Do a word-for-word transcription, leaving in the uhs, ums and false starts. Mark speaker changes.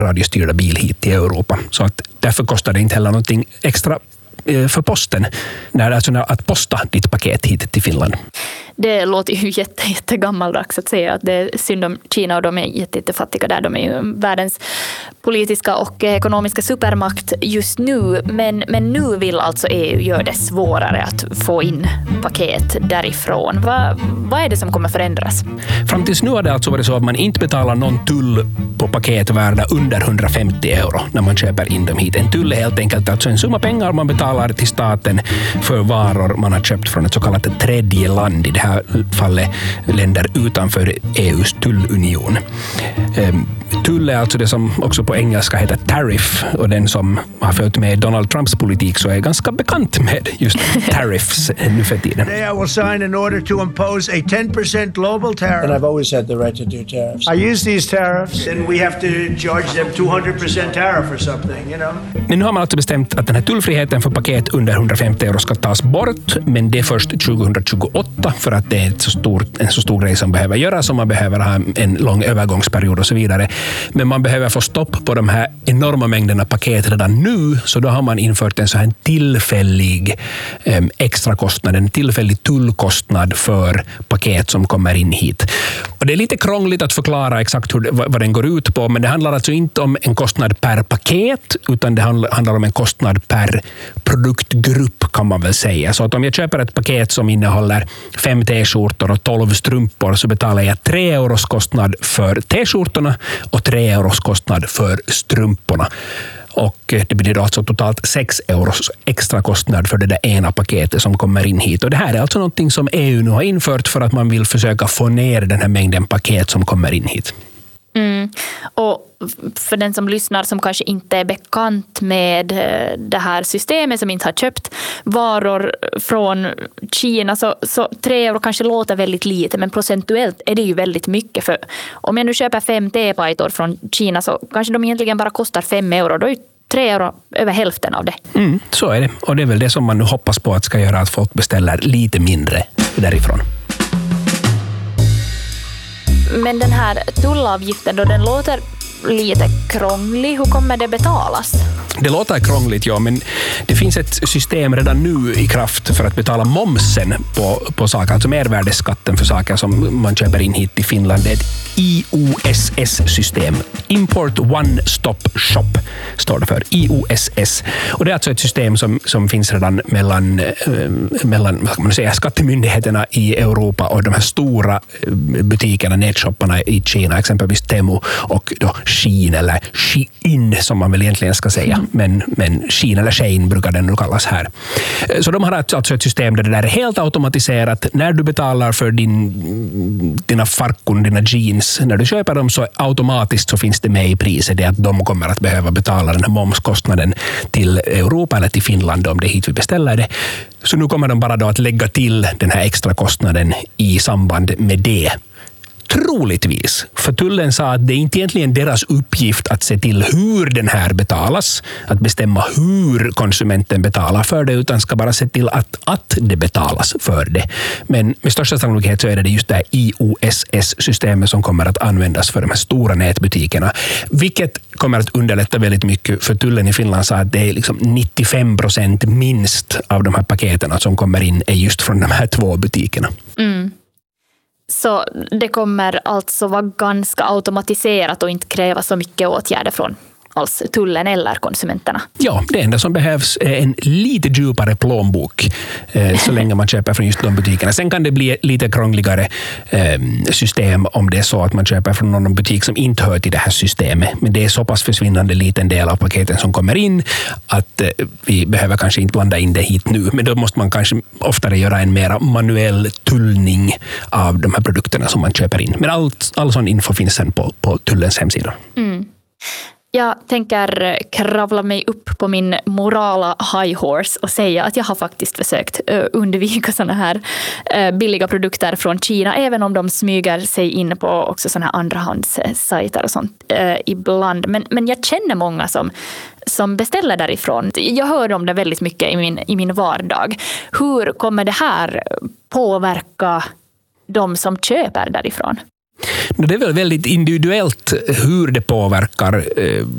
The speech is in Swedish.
Speaker 1: radiostyrda bil hit till Europa. Så att därför kostar det inte heller någonting extra för posten när, alltså att posta ditt paket hit till Finland.
Speaker 2: Det låter ju jätte, jättegammaldags att säga att det är synd om Kina och de är jätte, jättefattiga där. De är ju världens politiska och ekonomiska supermakt just nu. Men, men nu vill alltså E U göra det svårare att få in paket därifrån. Va, vad är det som kommer förändras?
Speaker 1: Fram tills nu har det alltså varit så att man inte betalar någon tull på paket värda under hundrafemtio euro när man köper in dem hit. En tull är helt enkelt alltså en summa pengar man betalar till staten för varor man har köpt från ett så kallat tredje land, i det här fallet länder utanför E U:s tullunion. Tull är alltså det som också på engelska heter tariff, och den som har följt med Donald Trumps politik så är ganska bekant med just tariffs nu för tiden.
Speaker 3: Today I will sign an order to impose a ten percent global tariff.
Speaker 4: And I've always had the right to do tariffs.
Speaker 3: I use these tariffs and we have to charge them two hundred percent tariff or something, you know.
Speaker 1: Men nu har man alltså bestämt att den här tullfriheten för paket under hundrafemtio euro ska tas bort, men det är först tjugohundratjugoåtta för att det är ett så stor, en så stor grej som behöver göras, och man behöver ha en lång övergångsperiod och så vidare. Men man behöver få stopp på de här enorma mängderna paket redan nu, så då har man infört en så här tillfällig eh, extra kostnad, en tillfällig tullkostnad för paket som kommer in hit. Och det är lite krångligt att förklara exakt hur, vad, vad den går ut på, men det handlar alltså inte om en kostnad per paket, utan det handlar, handlar om en kostnad per produktgrupp, kan man väl säga. Så att om jag köper ett paket som innehåller fem t-skjortor och tolv strumpor, så betalar jag tre euros kostnad för t-skjortorna och tre euros kostnad för strumporna. Och det blir alltså totalt sex euros extra kostnad för det där ena paketet som kommer in hit. Och det här är alltså någonting som E U nu har infört för att man vill försöka få ner den här mängden paket som kommer in hit.
Speaker 2: Mm. Och för den som lyssnar som kanske inte är bekant med det här systemet, som inte har köpt varor från Kina, så, så tre euro kanske låter väldigt lite, men procentuellt är det ju väldigt mycket. För om jag nu köper fem tepajtor från Kina så kanske de egentligen bara kostar fem euro. Då är ju tre euro över hälften av det.
Speaker 1: Mm, så är det. Och det är väl det som man nu hoppas på att ska göra att folk beställer lite mindre därifrån.
Speaker 2: Men den här tullavgiften då, den låter lite krånglig. Hur kommer det betalas?
Speaker 1: Det låter krångligt, ja, men det finns ett system redan nu i kraft för att betala momsen på, på saker, alltså mervärdeskatten för saker som man köper in hit till Finland. Det är ett I O S S-system. Import One Stop Shop står det för. I O S S. Och det är alltså ett system som, som finns redan mellan, äh, mellan vad kan man säga, skattemyndigheterna i Europa och de här stora butikerna, nätshopparna i Kina, exempelvis Temu och då Shein eller Shein som man väl egentligen ska säga. Mm. Men, men Shein eller Shein brukar den nu kallas här. Så de har alltså ett system där det där är helt automatiserat. När du betalar för din, dina farkon, dina jeans, när du köper dem så automatiskt så finns det med i priset det att de kommer att behöva betala den här momskostnaden till Europa eller till Finland om det är hit vi beställer det. Så nu kommer de bara då att lägga till den här extra kostnaden i samband med det. Troligtvis. För tullen sa att det är inte egentligen deras uppgift att se till hur den här betalas, att bestämma hur konsumenten betalar för det, utan ska bara se till att, att det betalas för det. Men med största sannolikhet så är det just det här I O S S-systemet som kommer att användas för de här stora nätbutikerna, vilket kommer att underlätta väldigt mycket. För tullen i Finland sa att det är liksom nittiofem procent minst av de här paketen som kommer in är just från de här två butikerna.
Speaker 2: Mm. Så det kommer alltså vara ganska automatiserat och inte kräva så mycket åtgärder från alls tullen eller konsumenterna.
Speaker 1: Ja, det enda som behövs är en lite djupare plånbok eh, så länge man köper från just de butikerna. Sen kan det bli lite krångligare eh, system om det är så att man köper från någon butik som inte hör till det här systemet. Men det är så pass försvinnande liten del av paketen som kommer in att eh, vi behöver kanske inte blanda in det hit nu. Men då måste man kanske oftare göra en mer manuell tullning av de här produkterna som man köper in. Men all, all sån info finns sen på, på tullens hemsida.
Speaker 2: Mm. Jag tänker kravla mig upp på min morala high horse och säga att jag har faktiskt försökt undvika såna här billiga produkter från Kina, även om de smyger sig in på också såna här andrahandssajter och sånt eh, ibland. Men, men jag känner många som, som beställer därifrån. Jag hör om det väldigt mycket i min, i min vardag. Hur kommer det här påverka de som köper därifrån?
Speaker 1: Det är väl väldigt individuellt hur det påverkar.